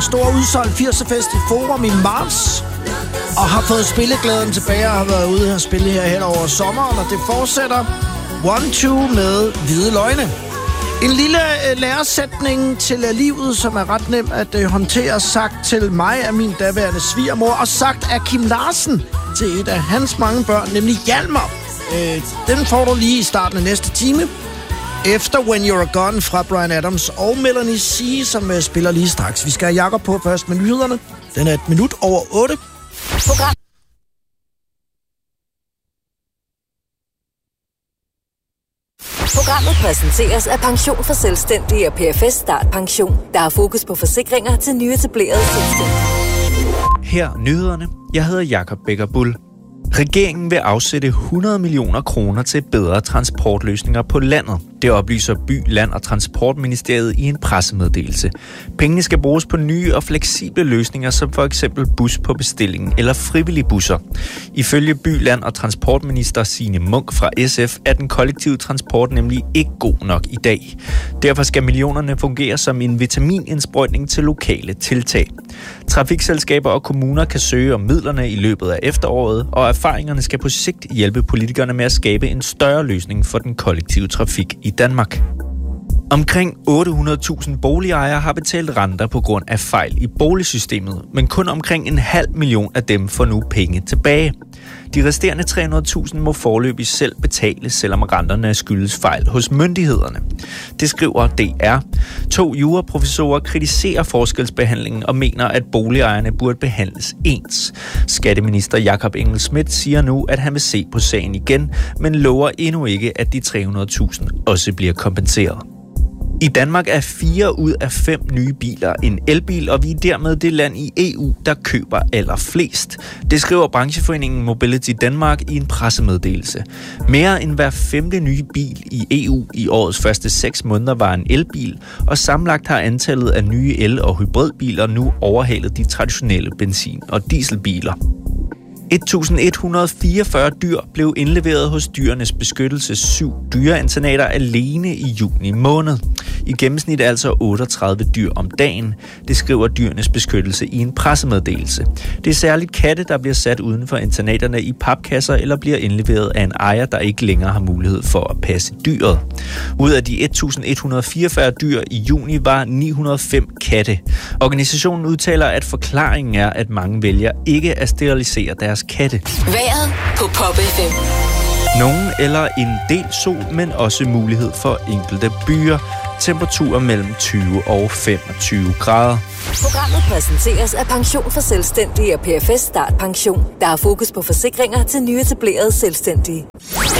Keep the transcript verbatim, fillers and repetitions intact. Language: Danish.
stor udsolgt firserne-fest i Forum i marts, og har fået spilleglæden tilbage og har været ude og spille her hen over sommeren, og det fortsætter one two med Hvide Løgne. En lille øh, læresætning til øh, livet, som er ret nem at øh, håndtere, sagt til mig af min daværende svigermor, og sagt af Kim Larsen til et af hans mange børn, nemlig Hjalmar. Øh, den får du lige i starten af næste time. Efter When You're Gone fra Bryan Adams og Melanie C, som øh, spiller lige straks. Vi skal have Jakob på først med nyhederne. Den er et minut over otte. Program. Programmet præsenteres af Pension for Selvstændige og P F S Start Pension, der har fokus på forsikringer til nyetablerede selvstændige. Her nyhederne. Jeg hedder Jakob Becker Bull. Regeringen vil afsætte hundrede millioner kroner til bedre transportløsninger på landet. Det oplyser By, Land og Transportministeriet i en pressemeddelelse. Pengene skal bruges på nye og fleksible løsninger, som for eksempel bus på bestilling eller frivillige busser. Ifølge By, Land og Transportminister Signe Munk fra S F er den kollektive transport nemlig ikke god nok i dag. Derfor skal millionerne fungere som en vitaminindsprøjtning til lokale tiltag. Trafikselskaber og kommuner kan søge om midlerne i løbet af efteråret, og erfaringerne skal på sigt hjælpe politikerne med at skabe en større løsning for den kollektive trafik i Danmark. Omkring otte hundrede tusind boligejere har betalt renter på grund af fejl i boligsystemet, men kun omkring en halv million af dem får nu penge tilbage. De resterende tre hundrede tusind må foreløbig selv betale, selvom renterne skyldes fejl hos myndighederne. Det skriver D R. To juraprofessorer kritiserer forskelsbehandlingen og mener, at boligejerne burde behandles ens. Skatteminister Jakob Engel-Schmidt siger nu, at han vil se på sagen igen, men lover endnu ikke, at de tre hundrede tusind også bliver kompenseret. I Danmark er fire ud af fem nye biler en elbil, og vi er dermed det land i E U, der køber allerflest. Det skriver brancheforeningen Mobility Denmark i en pressemeddelelse. Mere end hver femte nye bil i E U i årets første seks måneder var en elbil, og sammenlagt har antallet af nye el- og hybridbiler nu overhalet de traditionelle benzin- og dieselbiler. et tusind et hundrede og fireogfyrre dyr blev indleveret hos Dyrenes Beskyttelse syv dyreinternater alene i juni måned. I gennemsnit altså otteogtredive dyr om dagen. Det skriver Dyrenes Beskyttelse i en pressemeddelelse. Det er særligt katte, der bliver sat uden for internaterne i papkasser eller bliver indleveret af en ejer, der ikke længere har mulighed for at passe dyret. Ud af de et tusind et hundrede og fireogfyrre dyr i juni var ni hundrede og fem katte. Organisationen udtaler, at forklaringen er, at mange vælger ikke at sterilisere deres katte. Vejret på Pop F M. Nogen eller en del sol, men også mulighed for enkelte byer. Temperaturer mellem tyve og femogtyve grader. Programmet præsenteres af Pension for Selvstændige og P F S Start Pension, der har fokus på forsikringer til nyetablerede selvstændige.